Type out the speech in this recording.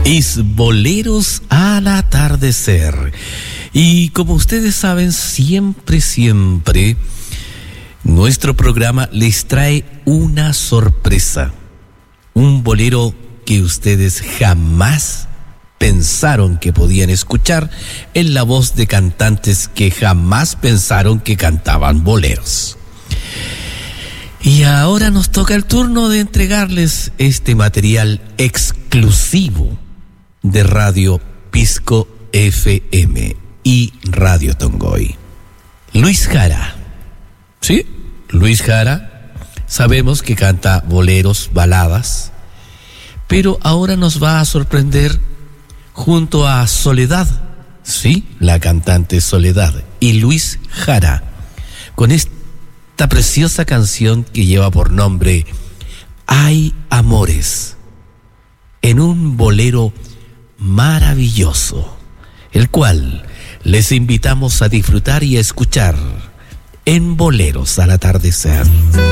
es Boleros al atardecer. Y como ustedes saben, siempre nuestro programa les trae una sorpresa. Un bolero que ustedes jamás pensaron que podían escuchar en la voz de cantantes que jamás pensaron que cantaban boleros. Y ahora nos toca el turno de entregarles este material exclusivo de Radio Pisco FM y Radio Tongoy. Luis Jara. ¿Sí? Luis Jara, sabemos que canta boleros, baladas, pero ahora nos va a sorprender junto a Soledad, sí, la cantante Soledad, y Luis Jara, con esta preciosa canción que lleva por nombre Hay Amores, en un bolero maravilloso, el cual les invitamos a disfrutar y a escuchar en Boleros al atardecer.